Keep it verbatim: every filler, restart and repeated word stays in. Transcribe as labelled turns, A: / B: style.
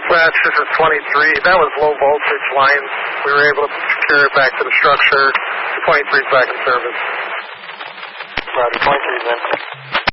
A: Dispatch, this is twenty-three. That was low voltage lines. We were able to secure it back to the structure. twenty-three back in service.
B: Roger, twenty-three then.